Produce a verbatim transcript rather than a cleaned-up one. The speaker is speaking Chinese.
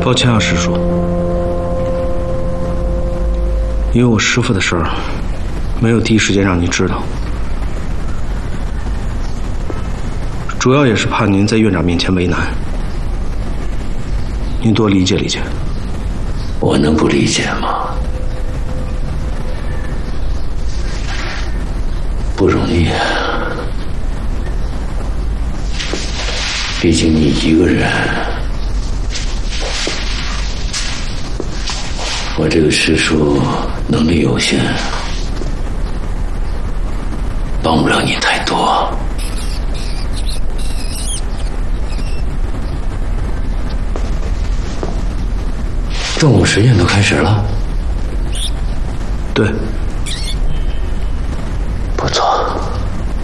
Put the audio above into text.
抱歉啊，师叔，因为我师父的事儿没有第一时间让您知道，主要也是怕您在院长面前为难，您多理解理解。 我能不理解吗？不容易啊，毕竟你一个人，我这个师叔能力有限，帮不了你太多。动物实验都开始了？ 对。